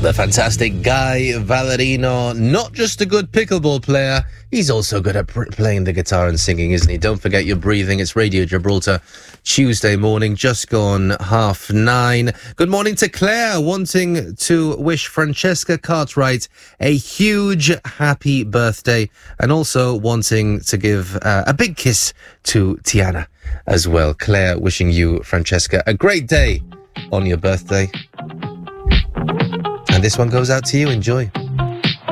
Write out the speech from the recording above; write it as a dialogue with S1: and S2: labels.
S1: The fantastic Guy Valerino, not just a good pickleball player, he's also good at playing the guitar and singing, isn't he? Don't forget your breathing. It's Radio Gibraltar, Tuesday morning, just gone 9:30. Good morning to Claire, wanting to wish Francesca Cartwright a huge happy birthday, and also wanting to give a big kiss to Tiana as well. Claire wishing you, Francesca, a great day on your birthday. And this one goes out to you. Enjoy.